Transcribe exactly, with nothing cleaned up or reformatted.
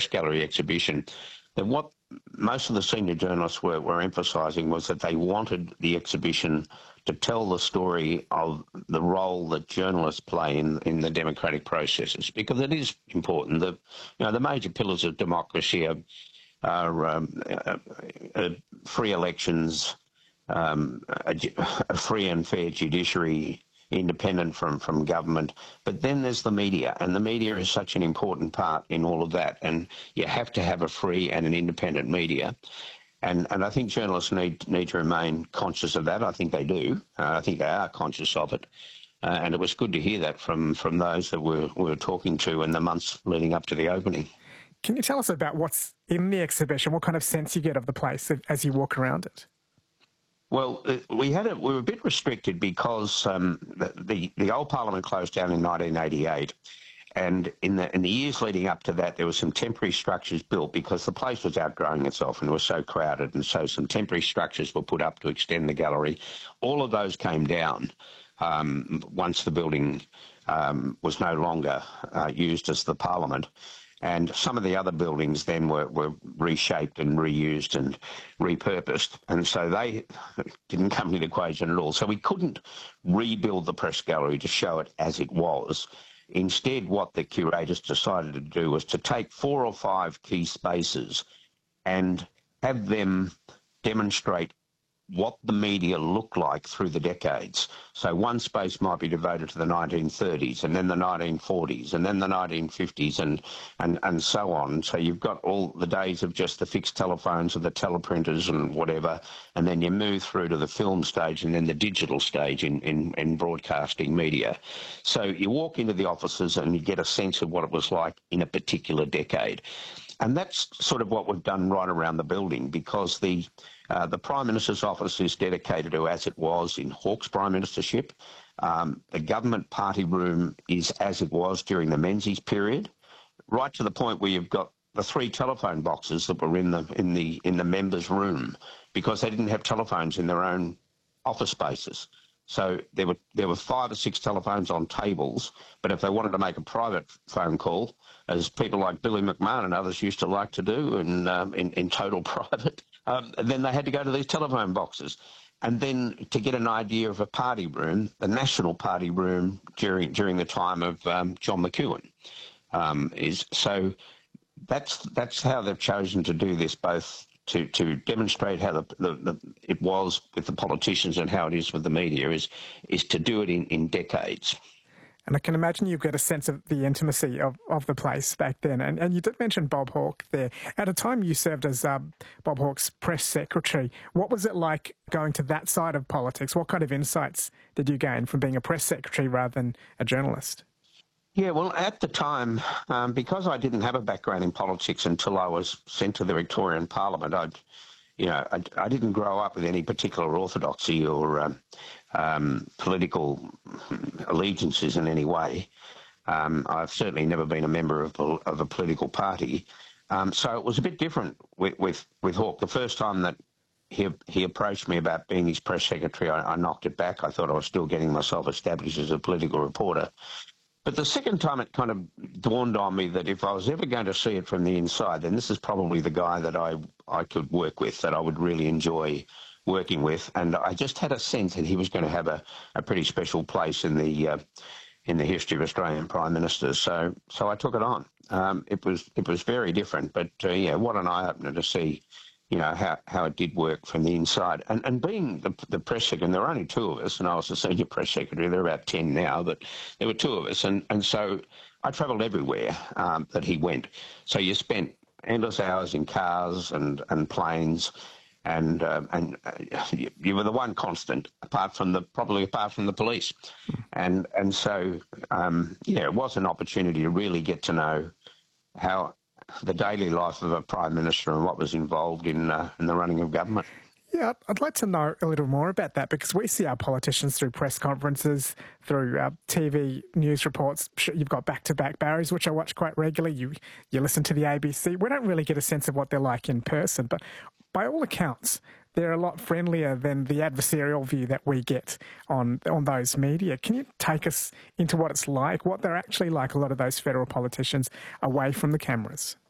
press gallery exhibition, that what most of the senior journalists were, were emphasising was that they wanted the exhibition to tell the story of the role that journalists play in, in the democratic processes, because it is important. The, you know, the major pillars of democracy are, are um, uh, uh, free elections, um, a, a free and fair judiciary, independent from, from government. But then there's the media, and the media is such an important part in all of that. And you have to have a free and an independent media. And, and I think journalists need, need to remain conscious of that. I think they do. Uh, I think they are conscious of it. Uh, and it was good to hear that from, from those that we're, we were talking to in the months leading up to the opening. Can you tell us about what's in the exhibition? What kind of sense you get of the place as you walk around it? Well, we had a, we were a bit restricted because um, the, the the old Parliament closed down in nineteen eighty-eight, and in the in the years leading up to that, there were some temporary structures built because the place was outgrowing itself and it was so crowded, and so some temporary structures were put up to extend the gallery. All of those came down um, once the building um, was no longer uh, used as the Parliament. And some of the other buildings then were, were reshaped and reused and repurposed. And so they didn't come into the equation at all. So we couldn't rebuild the press gallery to show it as it was. Instead, what the curators decided to do was to take four or five key spaces and have them demonstrate what the media looked like through the decades. So one space might be devoted to the nineteen thirties, and then the nineteen forties, and then the nineteen fifties, and, and, and so on. So you've got all the days of just the fixed telephones and the teleprinters and whatever, and then you move through to the film stage and then the digital stage in, in, in broadcasting media. So you walk into the offices and you get a sense of what it was like in a particular decade. And that's sort of what we've done right around the building, because the uh, the Prime Minister's office is dedicated to as it was in Hawke's Prime Ministership. Um, the government party room is as it was during the Menzies period, right to the point where you've got the three telephone boxes that were in the in the in the members' room, because they didn't have telephones in their own office spaces. So there were there were five or six telephones on tables, but if they wanted to make a private phone call, as people like Billy McMahon and others used to like to do, in um, in, in total private, um, then they had to go to these telephone boxes. And then to get an idea of a party room, the National Party room during during the time of um, John McEwen, um, is so that's that's how they've chosen to do this, both to, to demonstrate how the, the, the, it was with the politicians and how it is with the media, is is to do it in, in decades. And I can imagine you get a sense of the intimacy of, of the place back then. And, and you did mention Bob Hawke there. At a time you served as um, Bob Hawke's press secretary. What was it like going to that side of politics? What kind of insights did you gain from being a press secretary rather than a journalist? Yeah, well, at the time, um, because I didn't have a background in politics until I was sent to the Victorian Parliament, I'd, you know, I, I didn't grow up with any particular orthodoxy or um, um, political allegiances in any way. Um, I've certainly never been a member of, of a political party. Um, so it was a bit different with, with, with Hawke. The first time that he, he approached me about being his press secretary, I, I knocked it back. I thought I was still getting myself established as a political reporter. But the second time it kind of dawned on me that if I was ever going to see it from the inside, then this is probably the guy that I, I could work with, that I would really enjoy working with. And I just had a sense that he was going to have a, a pretty special place in the uh, in the history of Australian Prime Ministers. So so I took it on. Um, it was it was very different, but uh, yeah, what an eye-opener to see, you know, how, how it did work from the inside. And and being the, the press secretary, and there were only two of us, and I was the senior press secretary, there are about ten now, but there were two of us, and, and so I travelled everywhere um, that he went. So you spent endless hours in cars and, and planes, and uh, and uh, you, you were the one constant, apart from the, probably apart from the police. And, and so, um, yeah, it was an opportunity to really get to know how the daily life of a Prime Minister and what was involved in uh, in the running of government. Yeah, I'd like to know a little more about that, because we see our politicians through press conferences, through uh, T V news reports. You've got back-to-back Barrys, which I watch quite regularly. You you listen to the A B C. We don't really get a sense of what they're like in person, but by all accounts, they're a lot friendlier than the adversarial view that we get on on those media. Can you take us into what it's like, what they're actually like, a lot of those federal politicians away from the cameras?